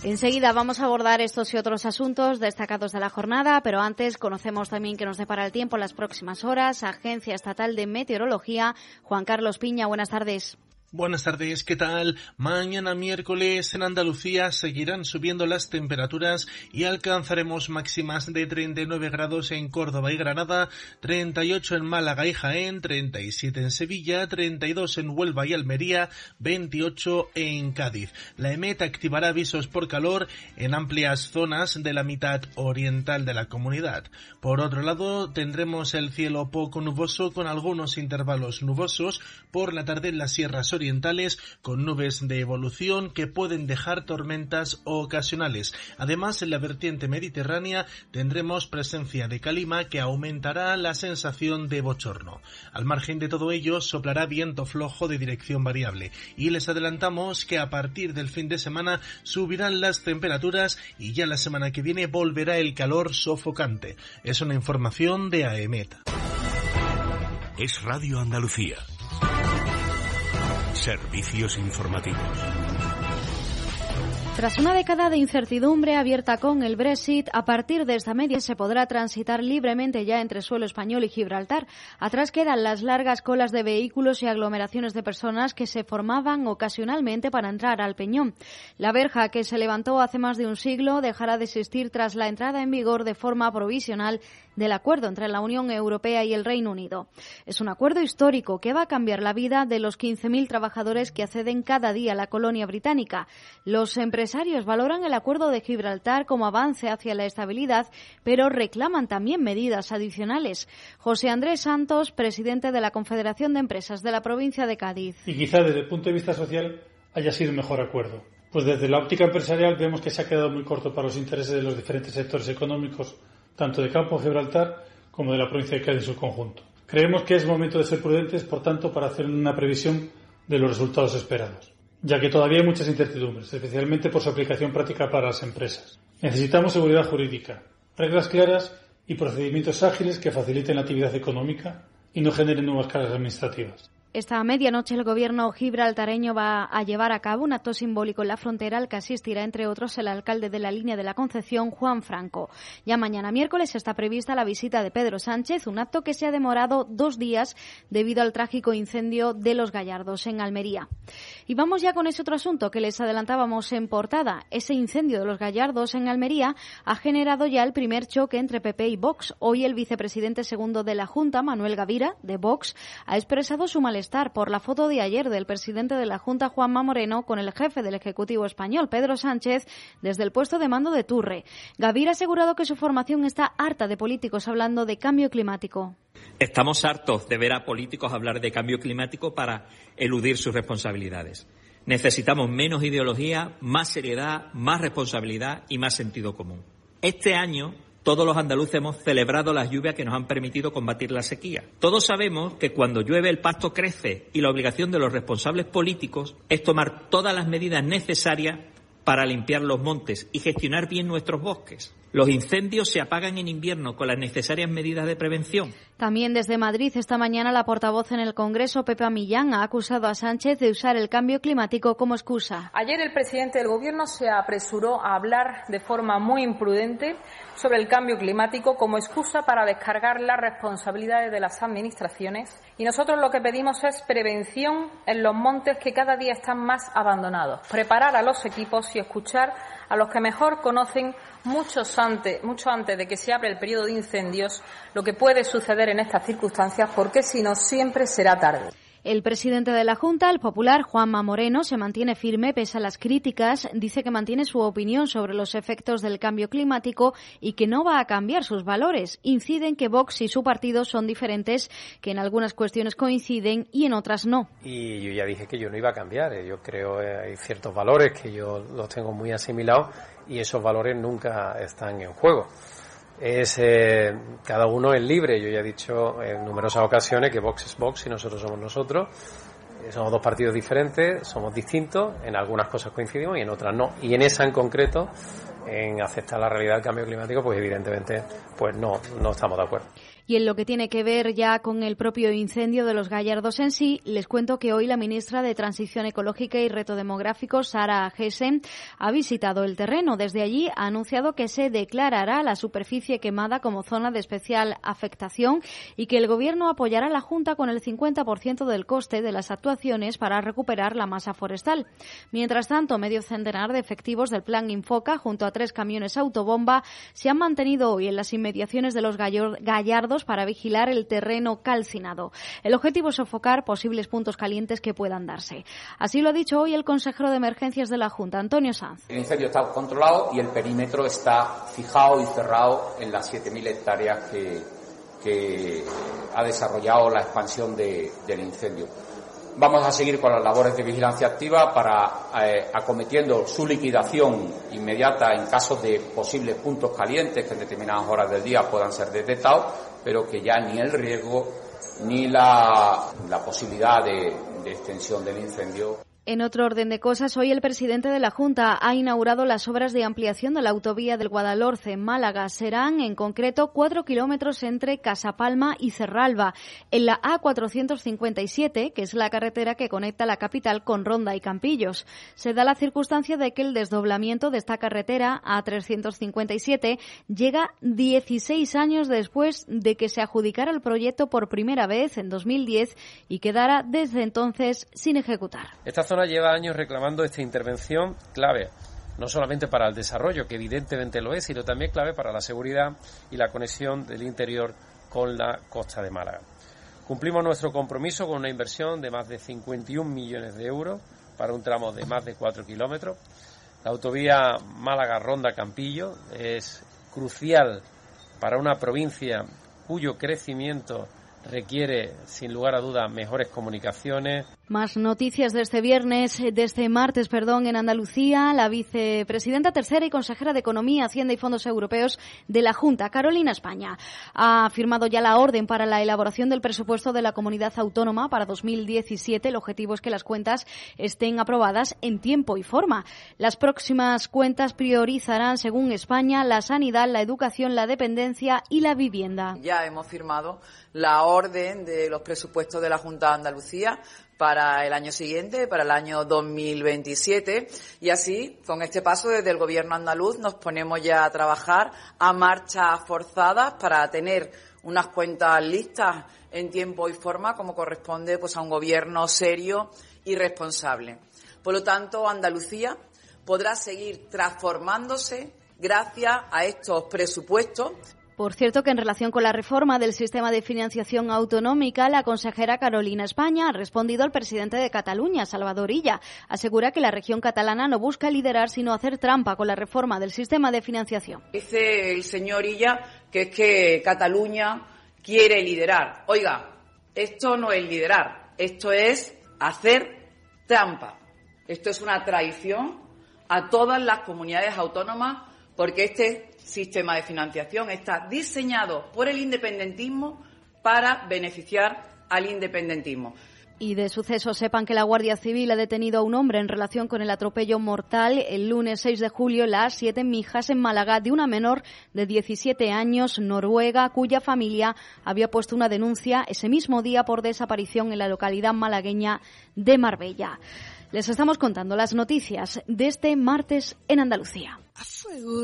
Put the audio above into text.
Enseguida vamos a abordar estos y otros asuntos destacados de la jornada, pero antes conocemos también qué nos depara el tiempo en las próximas horas. Agencia Estatal de Meteorología, Juan Carlos Piña, buenas tardes. Buenas tardes, ¿qué tal? Mañana miércoles en Andalucía seguirán subiendo las temperaturas y alcanzaremos máximas de 39 grados en Córdoba y Granada, 38 en Málaga y Jaén, 37 en Sevilla, 32 en Huelva y Almería, 28 en Cádiz. La EMET activará avisos por calor en amplias zonas de la mitad oriental de la comunidad. Por otro lado, tendremos el cielo poco nuboso con algunos intervalos nubosos por la tarde en las sierras orientales con nubes de evolución que pueden dejar tormentas ocasionales. Además, en la vertiente mediterránea tendremos presencia de calima que aumentará la sensación de bochorno. Al margen de todo ello, soplará viento flojo de dirección variable y les adelantamos que a partir del fin de semana subirán las temperaturas y ya la semana que viene volverá el calor sofocante. Es una información de AEMET. Es Radio Andalucía. Servicios informativos. Tras una década de incertidumbre abierta con el Brexit, a partir de esta media se podrá transitar libremente ya entre suelo español y Gibraltar. Atrás quedan las largas colas de vehículos y aglomeraciones de personas que se formaban ocasionalmente para entrar al Peñón. La verja que se levantó hace más de un siglo dejará de existir tras la entrada en vigor de forma provisional del acuerdo entre la Unión Europea y el Reino Unido. Es un acuerdo histórico que va a cambiar la vida de los 15.000 trabajadores que acceden cada día a la colonia británica. Los empresarios valoran el acuerdo de Gibraltar como avance hacia la estabilidad, pero reclaman también medidas adicionales. José Andrés Santos, presidente de la Confederación de Empresas de la provincia de Cádiz. Y quizá desde el punto de vista social haya sido un mejor acuerdo. Pues desde la óptica empresarial vemos que se ha quedado muy corto para los intereses de los diferentes sectores económicos, tanto de Campo Gibraltar como de la provincia de Cádiz en su conjunto. Creemos que es momento de ser prudentes, por tanto, para hacer una previsión de los resultados esperados, ya que todavía hay muchas incertidumbres, especialmente por su aplicación práctica para las empresas. Necesitamos seguridad jurídica, reglas claras y procedimientos ágiles que faciliten la actividad económica y no generen nuevas cargas administrativas. Esta medianoche el gobierno gibraltareño va a llevar a cabo un acto simbólico en la frontera al que asistirá, entre otros, el alcalde de la Línea de la Concepción, Juan Franco. Ya mañana miércoles está prevista la visita de Pedro Sánchez, un acto que se ha demorado 2 días debido al trágico incendio de Los Gallardos, en Almería. Y vamos ya con ese otro asunto que les adelantábamos en portada. Ese incendio de Los Gallardos en Almería ha generado ya el primer choque entre PP y Vox. Hoy el vicepresidente segundo de la Junta, Manuel Gavira, de Vox, ha expresado su malestar por la foto de ayer del presidente de la Junta, Juanma Moreno, con el jefe del Ejecutivo español, Pedro Sánchez, desde el puesto de mando de Turre. Gavira ha asegurado que su formación está harta de políticos hablando de cambio climático. Estamos hartos de ver a políticos hablar de cambio climático para eludir sus responsabilidades. Necesitamos menos ideología, más seriedad, más responsabilidad y más sentido común. Este año todos los andaluces hemos celebrado las lluvias que nos han permitido combatir la sequía. Todos sabemos que cuando llueve el pasto crece y la obligación de los responsables políticos es tomar todas las medidas necesarias para limpiar los montes y gestionar bien nuestros bosques. Los incendios se apagan en invierno con las necesarias medidas de prevención. También desde Madrid esta mañana la portavoz en el Congreso, Pepa Millán, ha acusado a Sánchez de usar el cambio climático como excusa. Ayer el presidente del Gobierno se apresuró a hablar de forma muy imprudente sobre el cambio climático como excusa para descargar las responsabilidades de las administraciones, y nosotros lo que pedimos es prevención en los montes que cada día están más abandonados, preparar a los equipos y escuchar a los que mejor conocen mucho antes de que se abra el periodo de incendios lo que puede suceder en estas circunstancias, porque si no siempre será tarde. El presidente de la Junta, el popular Juanma Moreno, se mantiene firme pese a las críticas. Dice que mantiene su opinión sobre los efectos del cambio climático y que no va a cambiar sus valores. Incide en que Vox y su partido son diferentes, que en algunas cuestiones coinciden y en otras no. Y yo ya dije que yo no iba a cambiar. Yo creo que hay ciertos valores que yo los tengo muy asimilados y esos valores nunca están en juego. Cada uno es libre. Yo ya he dicho en numerosas ocasiones que Vox es Vox y nosotros somos nosotros. Somos dos partidos diferentes, somos distintos, en algunas cosas coincidimos y en otras no. Y en esa en concreto, en aceptar la realidad del cambio climático, pues evidentemente pues no estamos de acuerdo. Y en lo que tiene que ver ya con el propio incendio de los Gallardos en sí, les cuento que hoy la ministra de Transición Ecológica y Reto Demográfico, Sara Gessen, ha visitado el terreno. Desde allí ha anunciado que se declarará la superficie quemada como zona de especial afectación y que el Gobierno apoyará a la Junta con el 50% del coste de las actuaciones para recuperar la masa forestal. Mientras tanto, medio centenar de efectivos del Plan Infoca, junto a 3 camiones autobomba, se han mantenido hoy en las inmediaciones de los Gallardos para vigilar el terreno calcinado. El objetivo es sofocar posibles puntos calientes que puedan darse. Así lo ha dicho hoy el consejero de Emergencias de la Junta, Antonio Sanz. El incendio está controlado y el perímetro está fijado y cerrado en las 7.000 hectáreas que ha desarrollado la expansión del incendio. Vamos a seguir con las labores de vigilancia activa para acometiendo su liquidación inmediata en caso de posibles puntos calientes que en determinadas horas del día puedan ser detectados, pero que ya ni el riesgo ni la posibilidad de extensión del incendio. En otro orden de cosas, hoy el presidente de la Junta ha inaugurado las obras de ampliación de la autovía del Guadalhorce en Málaga. Serán, en concreto, 4 kilómetros entre Casapalma y Cerralba, en la A457, que es la carretera que conecta la capital con Ronda y Campillos. Se da la circunstancia de que el desdoblamiento de esta carretera, A357, llega 16 años después de que se adjudicara el proyecto por primera vez en 2010 y quedara desde entonces sin ejecutar. Esta zona lleva años reclamando esta intervención clave, no solamente para el desarrollo, que evidentemente lo es, sino también clave para la seguridad y la conexión del interior con la costa de Málaga. Cumplimos nuestro compromiso con una inversión de más de 51 millones de euros para un tramo de más de 4 kilómetros. La autovía Málaga-Ronda-Campillo es crucial para una provincia cuyo crecimiento requiere, sin lugar a dudas, mejores comunicaciones. Más noticias de este martes, en Andalucía. La vicepresidenta tercera y consejera de Economía, Hacienda y Fondos Europeos de la Junta, Carolina España, ha firmado ya la orden para la elaboración del presupuesto de la comunidad autónoma para 2017. El objetivo es que las cuentas estén aprobadas en tiempo y forma. Las próximas cuentas priorizarán, según España, la sanidad, la educación, la dependencia y la vivienda. Ya hemos firmado la orden de los presupuestos de la Junta de Andalucía para el año siguiente, para el año 2027, y así, con este paso desde el Gobierno andaluz, nos ponemos ya a trabajar a marchas forzadas para tener unas cuentas listas en tiempo y forma, como corresponde pues a un gobierno serio y responsable. Por lo tanto, Andalucía podrá seguir transformándose gracias a estos presupuestos. Por cierto, que en relación con la reforma del sistema de financiación autonómica, la consejera Carolina España ha respondido al presidente de Cataluña, Salvador Illa. Asegura que la región catalana no busca liderar, sino hacer trampa con la reforma del sistema de financiación. Dice el señor Illa que es que Cataluña quiere liderar. Oiga, esto no es liderar, esto es hacer trampa. Esto es una traición a todas las comunidades autónomas, porque este sistema de financiación está diseñado por el independentismo para beneficiar al independentismo. Y de sucesos, sepan que la Guardia Civil ha detenido a un hombre en relación con el atropello mortal el lunes 6 de julio en la A7 en Mijas, en Málaga, de una menor de 17 años, noruega, cuya familia había puesto una denuncia ese mismo día por desaparición en la localidad malagueña de Marbella. Les estamos contando las noticias de este martes en Andalucía.